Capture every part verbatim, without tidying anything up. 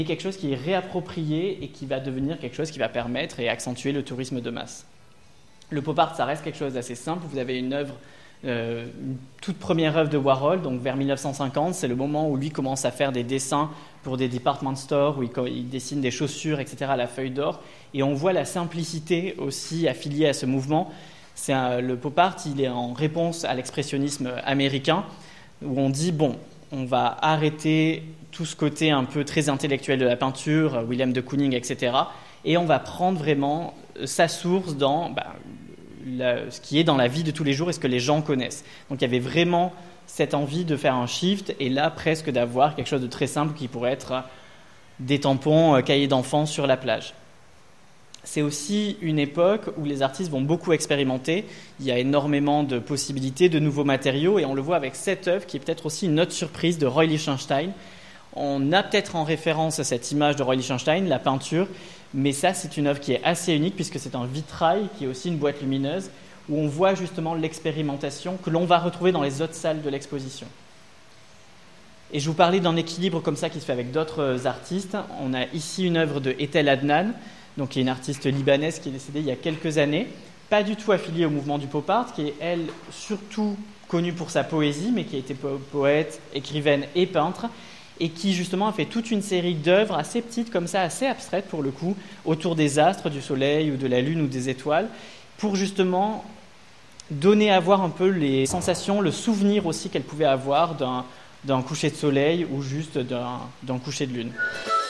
quelque chose qui est réapproprié et qui va devenir quelque chose qui va permettre et accentuer le tourisme de masse. Le pop art, ça reste quelque chose d'assez simple. Vous avez une œuvre, euh, une toute première œuvre de Warhol, donc vers dix-neuf cent cinquante, c'est le moment où lui commence à faire des dessins pour des department stores, où il, il dessine des chaussures, et cetera, à la feuille d'or. Et on voit la simplicité aussi affiliée à ce mouvement. C'est un, le pop art, il est en réponse à l'expressionnisme américain, où on dit, bon, on va arrêter tout ce côté un peu très intellectuel de la peinture, William de Kooning, et cetera, et on va prendre vraiment sa source dans bah, la, ce qui est dans la vie de tous les jours et ce que les gens connaissent. Donc il y avait vraiment cette envie de faire un shift, et là presque d'avoir quelque chose de très simple qui pourrait être des tampons, euh, cahiers d'enfants sur la plage. C'est aussi une époque où les artistes vont beaucoup expérimenter. Il y a énormément de possibilités, de nouveaux matériaux, et on le voit avec cette œuvre qui est peut-être aussi une autre surprise de Roy Lichtenstein. On a peut-être en référence cette image de Roy Lichtenstein, la peinture, mais ça c'est une œuvre qui est assez unique puisque c'est un vitrail qui est aussi une boîte lumineuse où on voit justement l'expérimentation que l'on va retrouver dans les autres salles de l'exposition. Et je vous parlais d'un équilibre comme ça qui se fait avec d'autres artistes. On a ici une œuvre de Ethel Adnan, donc qui est une artiste libanaise qui est décédée il y a quelques années, pas du tout affiliée au mouvement du pop art, qui est elle surtout connue pour sa poésie, mais qui a été po- poète, écrivaine et peintre, et qui justement a fait toute une série d'œuvres assez petites comme ça, assez abstraites pour le coup, autour des astres, du soleil ou de la lune ou des étoiles, pour justement donner à voir un peu les sensations, le souvenir aussi qu'elle pouvait avoir d'un, d'un coucher de soleil ou juste d'un, d'un coucher de lune.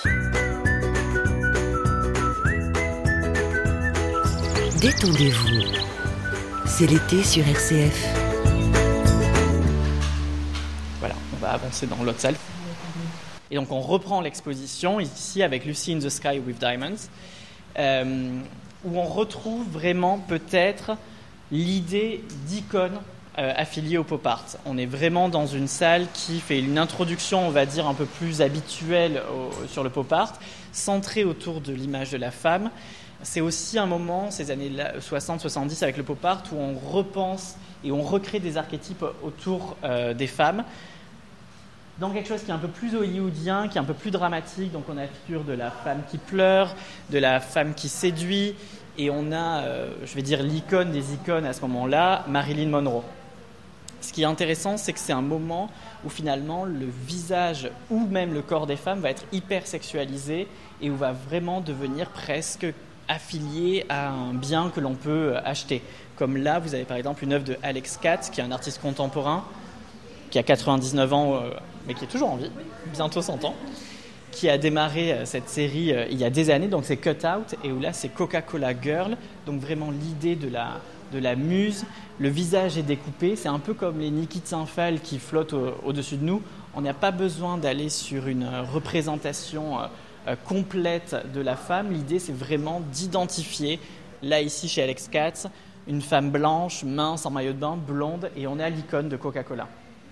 Détendez-vous, c'est l'été sur R C F. Voilà, on va avancer dans l'autre salle. Et donc on reprend l'exposition ici avec Lucy in the Sky with Diamonds, euh, où on retrouve vraiment peut-être l'idée d'icône euh, affiliée au pop art. On est vraiment dans une salle qui fait une introduction, on va dire, un peu plus habituelle au, sur le pop art, centrée autour de l'image de la femme. C'est aussi un moment, ces années soixante soixante-dix avec le pop art, où on repense et on recrée des archétypes autour euh, des femmes, dans quelque chose qui est un peu plus hollywoodien, qui est un peu plus dramatique. Donc on a la figure de la femme qui pleure, de la femme qui séduit, et on a, euh, je vais dire, l'icône des icônes à ce moment-là, Marilyn Monroe. Ce qui est intéressant, c'est que c'est un moment où finalement le visage ou même le corps des femmes va être hyper sexualisé et où va vraiment devenir presque affilié à un bien que l'on peut acheter. Comme là, vous avez par exemple une œuvre de Alex Katz, qui est un artiste contemporain, qui a quatre-vingt-dix-neuf ans, euh, mais qui est toujours en vie, bientôt cent ans, qui a démarré euh, cette série euh, il y a des années, donc c'est Cut Out, et où là c'est Coca-Cola Girl, donc vraiment l'idée de la, de la muse, le visage est découpé, c'est un peu comme les Niki de Saint-Phal qui flottent au, au-dessus de nous. On n'a pas besoin d'aller sur une représentation euh, euh, complète de la femme, l'idée c'est vraiment d'identifier, là ici chez Alex Katz, une femme blanche, mince, en maillot de bain, blonde, et on a l'icône de Coca-Cola.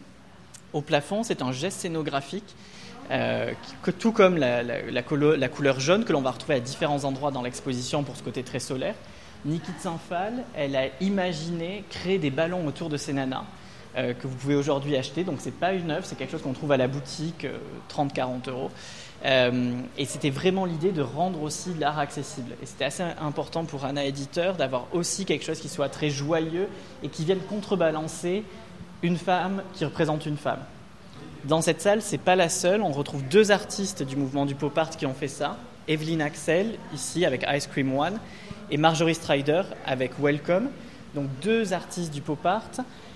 Au plafond, c'est un geste scénographique, euh, que, tout comme la, la, la, colo, la couleur jaune que l'on va retrouver à différents endroits dans l'exposition pour ce côté très solaire. Niki de Saint-Phal, elle a imaginé créer des ballons autour de ces nanas euh, que vous pouvez aujourd'hui acheter. Donc, ce n'est pas une œuvre, c'est quelque chose qu'on trouve à la boutique, euh, trente à quarante euros. Euh, et c'était vraiment l'idée de rendre aussi l'art accessible. Et c'était assez important pour Anna Éditeur d'avoir aussi quelque chose qui soit très joyeux et qui vienne contrebalancer une femme qui représente une femme. Dans cette salle, ce n'est pas la seule. On retrouve deux artistes du mouvement du pop art qui ont fait ça. Evelyn Axel, ici, avec Ice Cream One, et Marjorie Strider, avec Welcome. Donc deux artistes du pop art,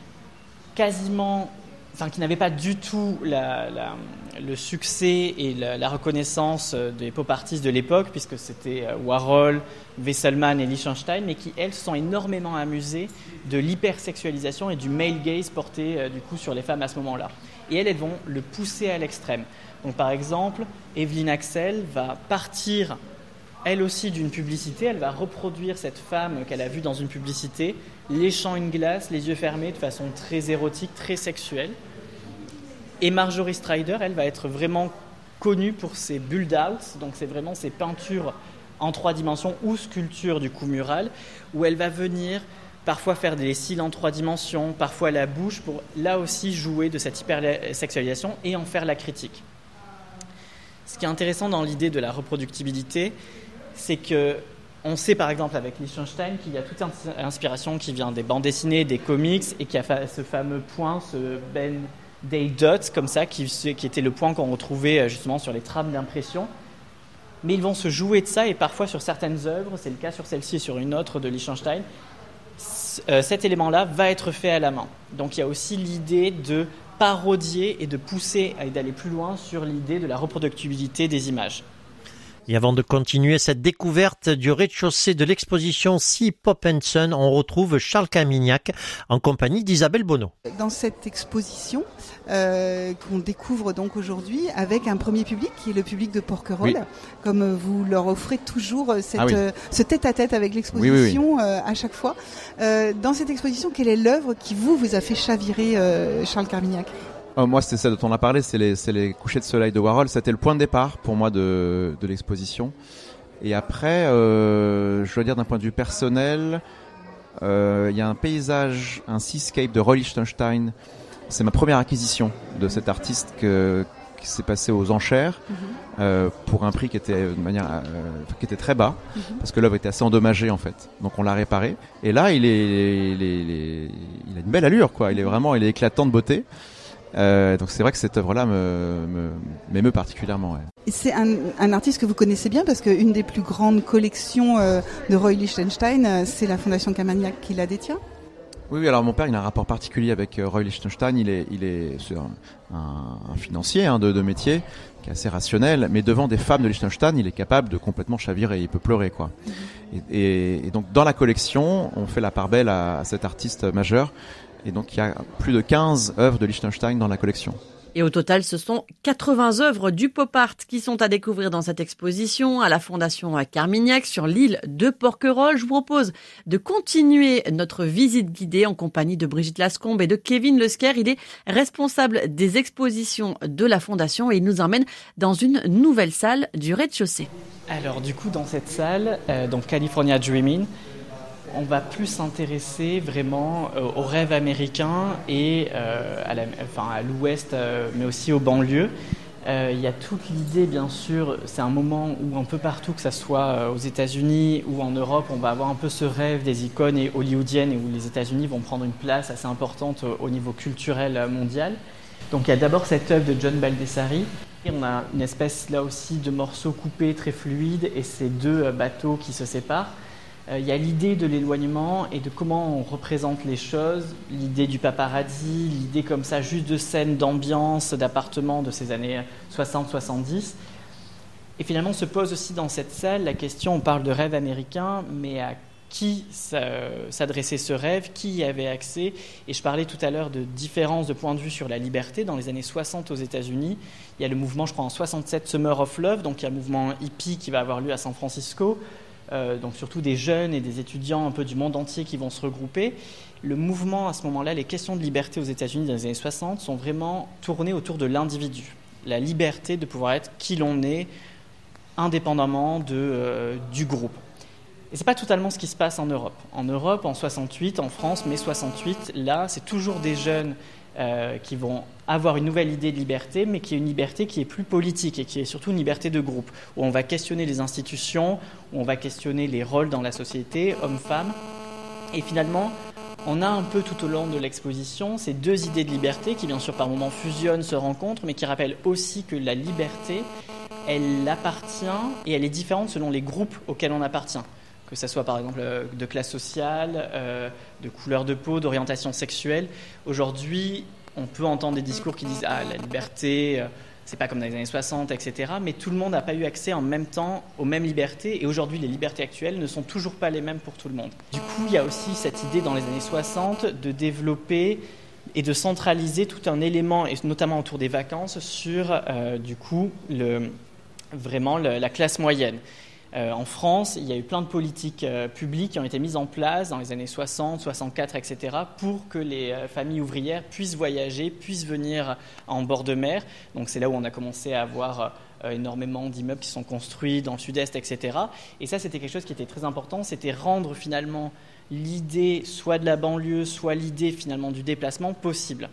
quasiment, enfin, qui n'avaient pas du tout la, la, le succès et la, la reconnaissance des pop artistes de l'époque, puisque c'était Warhol, Wesselmann et Lichtenstein, mais qui, elles, se sont énormément amusées de l'hypersexualisation et du male gaze porté euh, du coup sur les femmes à ce moment-là. Et elles, elles vont le pousser à l'extrême. Donc par exemple, Evelyn Axel va partir, elle aussi, d'une publicité. Elle va reproduire cette femme qu'elle a vue dans une publicité, léchant une glace, les yeux fermés, de façon très érotique, très sexuelle. Et Marjorie Strider, elle va être vraiment connue pour ses build-outs, donc c'est vraiment ses peintures en trois dimensions ou sculptures du coup murales, où elle va venir parfois faire des cils en trois dimensions, parfois la bouche, pour là aussi jouer de cette hypersexualisation et en faire la critique. Ce qui est intéressant dans l'idée de la reproductibilité, c'est que on sait par exemple avec Liechtenstein qu'il y a toute une inspiration qui vient des bandes dessinées, des comics, et qu'il y a ce fameux point, ce Ben Day Dot, comme ça, qui, qui était le point qu'on retrouvait justement sur les trames d'impression. Mais ils vont se jouer de ça, et parfois sur certaines œuvres, c'est le cas sur celle-ci et sur une autre de Liechtenstein, cet élément-là va être fait à la main. Donc il y a aussi l'idée de parodier et de pousser et d'aller plus loin sur l'idée de la reproductibilité des images. Et avant de continuer cette découverte du rez-de-chaussée de l'exposition Sea Pop and Son, on retrouve Charles Carmignac en compagnie d'Isabelle Bonneau. Dans cette exposition euh, qu'on découvre donc aujourd'hui avec un premier public qui est le public de Porquerolles, oui. Comme vous leur offrez toujours cette, ah oui. euh, ce tête-à-tête avec l'exposition oui, oui, oui. Euh, à chaque fois. Euh, dans cette exposition, quelle est l'œuvre qui vous, vous a fait chavirer euh, Charles Carmignac ? Oh, moi, c'est celle dont on a parlé, c'est les, c'est les couchers de soleil de Warhol. C'était le point de départ pour moi de, de l'exposition. Et après, euh, je dois dire d'un point de vue personnel, il euh, y a un paysage, un seascape de Roy Lichtenstein. C'est ma première acquisition de cet artiste que, qui s'est passé aux enchères mm-hmm. euh, pour un prix qui était de manière euh, qui était très bas mm-hmm. parce que l'œuvre était assez endommagée en fait. Donc on l'a réparé. Et là, il est, il est, il est, il a une belle allure quoi. Il est vraiment, il est éclatant de beauté. Euh, donc c'est vrai que cette œuvre-là me, me, m'émeut particulièrement. Ouais. C'est un, un artiste que vous connaissez bien parce qu'une des plus grandes collections euh, de Roy Lichtenstein, euh, c'est la Fondation Carmignac qui la détient. Oui, oui, alors mon père, il a un rapport particulier avec euh, Roy Lichtenstein. Il est, il est un, un, un financier hein, de, de métier qui est assez rationnel, mais devant des femmes de Lichtenstein, il est capable de complètement chavirer. Il peut pleurer, quoi. Mm-hmm. Et, et, et donc dans la collection, on fait la part belle à, à cet artiste majeur. Et donc il y a plus de quinze œuvres de Lichtenstein dans la collection. Et au total, ce sont quatre-vingts œuvres du pop art qui sont à découvrir dans cette exposition à la Fondation Carmignac sur l'île de Porquerolles. Je vous propose de continuer notre visite guidée en compagnie de Brigitte Lascombe et de Kevin Lesquer. Il est responsable des expositions de la Fondation et il nous emmène dans une nouvelle salle du rez-de-chaussée. Alors du coup, dans cette salle, euh, donc California Dreaming, on va plus s'intéresser vraiment euh, aux rêves américains et euh, à, la, enfin, à l'ouest, euh, mais aussi aux banlieues. Euh, il y a toute l'idée, bien sûr, c'est un moment où un peu partout, que ce soit euh, aux États-Unis ou en Europe, on va avoir un peu ce rêve des icônes et hollywoodiennes et où les États-Unis vont prendre une place assez importante au, au niveau culturel mondial. Donc il y a d'abord cette œuvre de John Baldessari. Et on a une espèce là aussi de morceaux coupés très fluides et ces deux euh, bateaux qui se séparent. Il euh, y a l'idée de l'éloignement et de comment on représente les choses, l'idée du paparazzi, l'idée comme ça juste de scènes d'ambiance, d'appartements de ces années soixante soixante-dix. Et finalement se pose aussi dans cette salle la question, on parle de rêve américain, mais à qui s'adressait ce rêve, qui y avait accès. Et je parlais tout à l'heure de différences de point de vue sur la liberté. Dans les années soixante aux États-Unis, il y a le mouvement, je crois en soixante-sept, Summer of Love, donc il y a un mouvement hippie qui va avoir lieu à San Francisco. Euh, donc surtout des jeunes et des étudiants un peu du monde entier qui vont se regrouper. Le mouvement, à ce moment-là, les questions de liberté aux États-Unis dans les années soixante sont vraiment tournées autour de l'individu. La liberté de pouvoir être qui l'on est, indépendamment de, euh, du groupe. Et ce n'est pas totalement ce qui se passe en Europe. En Europe, en soixante-huit, en France, mai soixante-huit, là, c'est toujours des jeunes Euh, qui vont avoir une nouvelle idée de liberté, mais qui est une liberté qui est plus politique et qui est surtout une liberté de groupe, où on va questionner les institutions, où on va questionner les rôles dans la société, hommes-femmes. Et finalement, on a un peu tout au long de l'exposition ces deux idées de liberté qui, bien sûr, par moments fusionnent, se rencontrent, mais qui rappellent aussi que la liberté, elle appartient et elle est différente selon les groupes auxquels on appartient. Que ce soit par exemple de classe sociale, euh, de couleur de peau, d'orientation sexuelle. Aujourd'hui, on peut entendre des discours qui disent « Ah, la liberté, euh, c'est pas comme dans les années soixante, et cetera » Mais tout le monde n'a pas eu accès en même temps aux mêmes libertés. Et aujourd'hui, les libertés actuelles ne sont toujours pas les mêmes pour tout le monde. Du coup, il y a aussi cette idée dans les années soixante de développer et de centraliser tout un élément, et notamment autour des vacances, sur euh, du coup, le, vraiment le, la classe moyenne. Euh, en France, il y a eu plein de politiques euh, publiques qui ont été mises en place dans les années soixante, soixante-quatre, et cetera pour que les euh, familles ouvrières puissent voyager, puissent venir en bord de mer. Donc c'est là où on a commencé à avoir euh, énormément d'immeubles qui sont construits dans le sud-est, et cetera. Et ça, c'était quelque chose qui était très important, c'était rendre finalement l'idée soit de la banlieue, soit l'idée finalement du déplacement possible.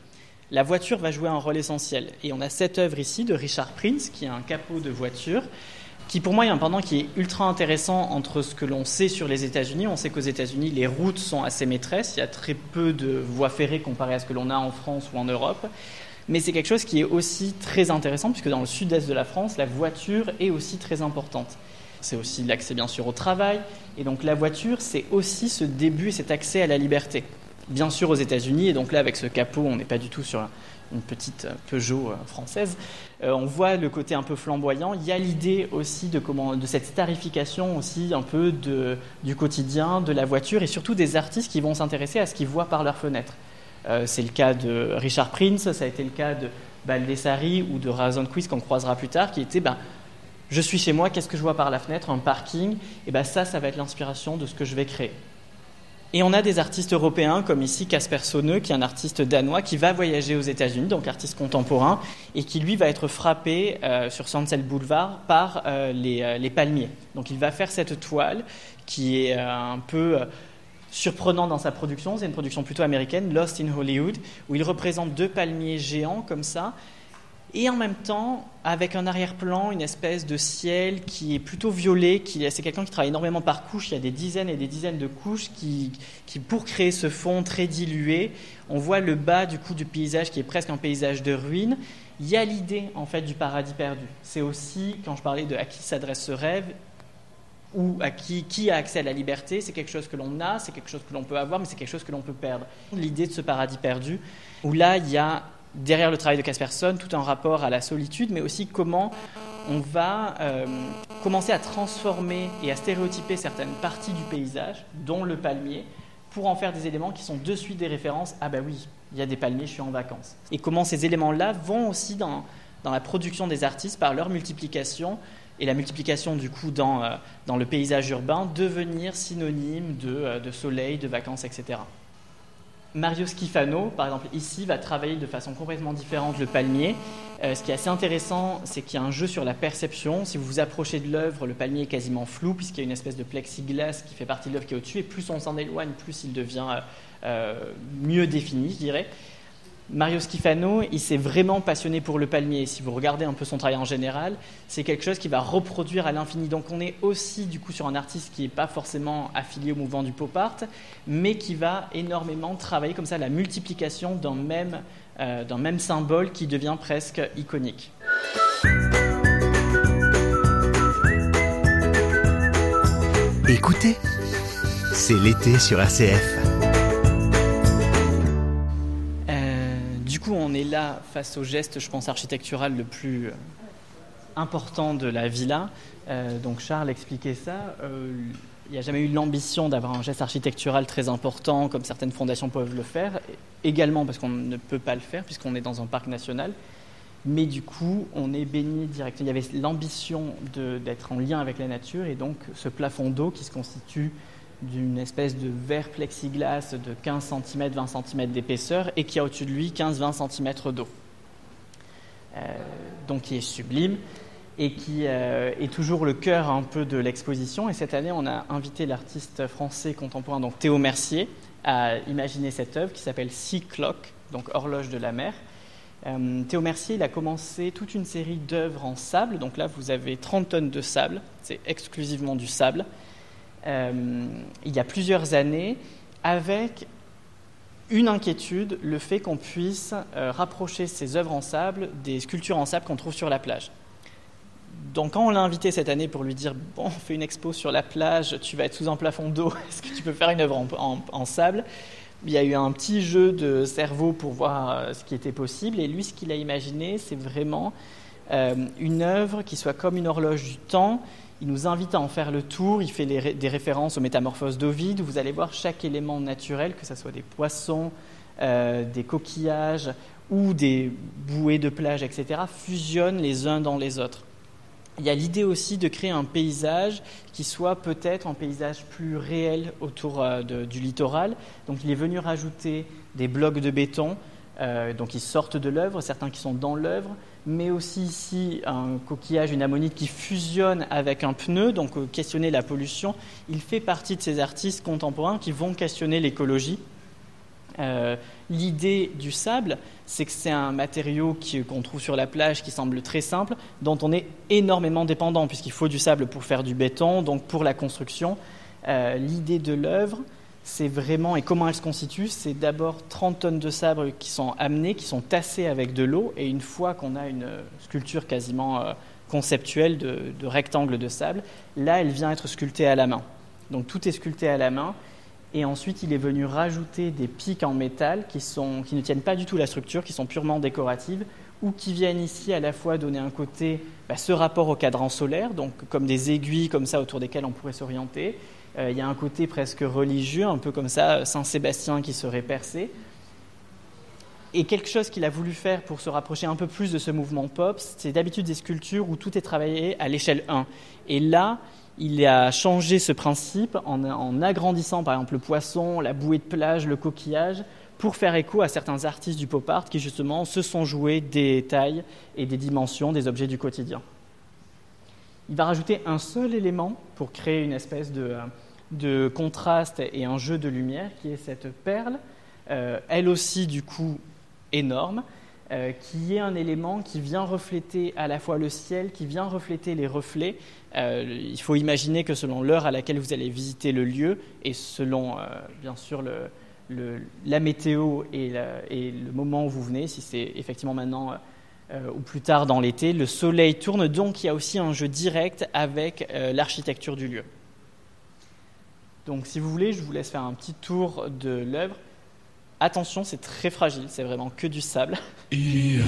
la voiture va jouer un rôle essentiel. Et on a cette œuvre ici de Richard Prince, qui est un capot de voiture, qui pour moi est un pendant qui est ultra intéressant entre ce que l'on sait sur les États-Unis. On sait qu'aux États-Unis, les routes sont assez maîtresses, il y a très peu de voies ferrées comparé à ce que l'on a en France ou en Europe. Mais c'est quelque chose qui est aussi très intéressant, puisque dans le sud-est de la France, la voiture est aussi très importante. C'est aussi l'accès bien sûr au travail, et donc la voiture, c'est aussi ce début et cet accès à la liberté. Bien sûr aux États-Unis, et donc là avec ce capot, on n'est pas du tout sur une petite Peugeot française, euh, on voit le côté un peu flamboyant. Il y a l'idée aussi de, comment, de cette starification aussi un peu de, du quotidien, de la voiture, et surtout des artistes qui vont s'intéresser à ce qu'ils voient par leur fenêtre. Euh, c'est le cas de Richard Prince, ça a été le cas de Baldessari ou de Rosenquist qu'on croisera plus tard, qui était ben, je suis chez moi, qu'est-ce que je vois par la fenêtre, un parking, et ben ça, ça va être l'inspiration de ce que je vais créer. Et on a des artistes européens, comme ici Casper Sonne, qui est un artiste danois qui va voyager aux États-Unis, donc artiste contemporain, et qui lui va être frappé euh, sur Sunset Boulevard par euh, les, euh, les palmiers. Donc il va faire cette toile qui est euh, un peu euh, surprenante dans sa production. C'est une production plutôt américaine, Lost in Hollywood, où il représente deux palmiers géants comme ça, et en même temps, avec un arrière-plan, une espèce de ciel qui est plutôt violet. Qui, c'est quelqu'un qui travaille énormément par couches. Il y a des dizaines et des dizaines de couches qui, qui, pour créer ce fond très dilué, on voit le bas du coup du paysage qui est presque un paysage de ruines. Il y a l'idée en fait du paradis perdu. C'est aussi, quand je parlais de à qui s'adresse ce rêve, ou à qui, qui a accès à la liberté, c'est quelque chose que l'on a, c'est quelque chose que l'on peut avoir, mais c'est quelque chose que l'on peut perdre. L'idée de ce paradis perdu, où là, il y a derrière le travail de Casper Sonne, tout un rapport à la solitude, mais aussi comment on va euh, commencer à transformer et à stéréotyper certaines parties du paysage, dont le palmier, pour en faire des éléments qui sont de suite des références. Ah ben oui, il y a des palmiers, je suis en vacances. Et comment ces éléments-là vont aussi dans, dans la production des artistes par leur multiplication, et la multiplication du coup dans, euh, dans le paysage urbain, devenir synonyme de, euh, de soleil, de vacances, et cetera. Mario Schifano, par exemple, ici, va travailler de façon complètement différente le palmier. Euh, ce qui est assez intéressant, c'est qu'il y a un jeu sur la perception. Si vous vous approchez de l'œuvre, le palmier est quasiment flou, puisqu'il y a une espèce de plexiglas qui fait partie de l'œuvre qui est au-dessus, et plus on s'en éloigne, plus il devient euh, euh, mieux défini, je dirais. Mario Schifano, il s'est vraiment passionné pour le palmier. Si vous regardez un peu son travail en général, c'est quelque chose qui va reproduire à l'infini. Donc on est aussi du coup sur un artiste qui n'est pas forcément affilié au mouvement du pop art, mais qui va énormément travailler comme ça la multiplication d'un même, euh, d'un même symbole qui devient presque iconique. Écoutez, c'est l'été sur R C F. On est là face au geste, je pense, architectural le plus important de la villa. Euh, donc Charles expliquait ça. Euh, il n'y a jamais eu l'ambition d'avoir un geste architectural très important, comme certaines fondations peuvent le faire. Également parce qu'on ne peut pas le faire, puisqu'on est dans un parc national. Mais du coup, on est baigné directement. Il y avait l'ambition de, d'être en lien avec la nature, et donc ce plafond d'eau qui se constitue d'une espèce de verre plexiglas de quinze centimètres, vingt centimètres d'épaisseur, et qui a au-dessus de lui quinze à vingt centimètres d'eau. Euh, donc qui est sublime, et qui euh, est toujours le cœur un peu de l'exposition. Et cette année, on a invité l'artiste français contemporain, donc Théo Mercier, à imaginer cette œuvre qui s'appelle Sea Clock, donc horloge de la mer. Euh, Théo Mercier, il a commencé toute une série d'œuvres en sable. Donc là, vous avez trente tonnes de sable, c'est exclusivement du sable. Euh, il y a plusieurs années, avec une inquiétude, le fait qu'on puisse euh, rapprocher ces œuvres en sable des sculptures en sable qu'on trouve sur la plage. Donc quand on l'a invité cette année pour lui dire « Bon, on fait une expo sur la plage, tu vas être sous un plafond d'eau, est-ce que tu peux faire une œuvre en, en, en sable ?» Il y a eu un petit jeu de cerveau pour voir euh, ce qui était possible, et lui, ce qu'il a imaginé, c'est vraiment euh, une œuvre qui soit comme une horloge du temps. Il nous invite à en faire le tour, il fait les, des références aux métamorphoses d'Ovide. Vous allez voir chaque élément naturel, que ce soit des poissons, euh, des coquillages ou des bouées de plage, et cetera, fusionnent les uns dans les autres. Il y a l'idée aussi de créer un paysage qui soit peut-être un paysage plus réel autour euh, de, du littoral. Donc il est venu rajouter des blocs de béton, euh, donc ils sortent de l'œuvre, certains qui sont dans l'œuvre, mais aussi ici un coquillage, une ammonite qui fusionne avec un pneu, donc euh, questionner la pollution. Il fait partie de ces artistes contemporains qui vont questionner l'écologie. Euh, l'idée du sable, c'est que c'est un matériau qui, qu'on trouve sur la plage qui semble très simple, dont on est énormément dépendant, puisqu'il faut du sable pour faire du béton, donc pour la construction. Euh, l'idée de l'œuvre, c'est vraiment, et comment elle se constitue, c'est d'abord trente tonnes de sable qui sont amenées, qui sont tassées avec de l'eau, et une fois qu'on a une sculpture quasiment euh, conceptuelle de, de rectangle de sable, là, elle vient être sculptée à la main. Donc tout est sculpté à la main. Et ensuite, il est venu rajouter des pics en métal qui, sont, qui ne tiennent pas du tout la structure, qui sont purement décoratives, ou qui viennent ici à la fois donner un côté, bah, ce rapport au cadran solaire, donc comme des aiguilles comme ça autour desquelles on pourrait s'orienter. Euh, il y a un côté presque religieux, un peu comme ça, Saint-Sébastien qui serait percé. Et quelque chose qu'il a voulu faire pour se rapprocher un peu plus de ce mouvement pop, c'est d'habitude des sculptures où tout est travaillé à l'échelle un. Et là, il a changé ce principe en, en agrandissant par exemple le poisson, la bouée de plage, le coquillage, pour faire écho à certains artistes du pop art qui justement se sont joués des tailles et des dimensions des objets du quotidien. Il va rajouter un seul élément pour créer une espèce de, de contraste et un jeu de lumière qui est cette perle, euh, elle aussi du coup énorme, Euh, qui est un élément qui vient refléter à la fois le ciel, qui vient refléter les reflets. Euh, il faut imaginer que selon l'heure à laquelle vous allez visiter le lieu, et selon euh, bien sûr le, le, la météo et, la, et le moment où vous venez, si c'est effectivement maintenant euh, ou plus tard dans l'été, le soleil tourne, donc il y a aussi un jeu direct avec euh, l'architecture du lieu. Donc si vous voulez, je vous laisse faire un petit tour de l'œuvre. Attention, c'est très fragile, c'est vraiment que du sable. Il y a